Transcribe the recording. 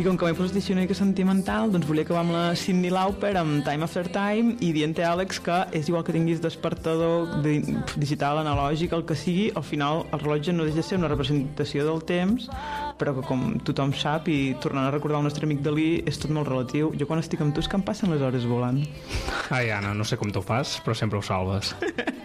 I com que m'he posat una mica sentimental, doncs volia acabar amb la Cyndi Lauper, amb Time After Time, i dient-te, Àlex, que és igual que tinguis despertador digital, analògic, el que sigui, al final el rellotge no deixa de ser una representació del temps, però que com tothom sap, i tornant a recordar el nostre amic Dalí, és tot molt relatiu. Jo quan estic amb tu és que em passen les hores volant. Ai, Anna, no sé com t'ho fas, però sempre ho salves.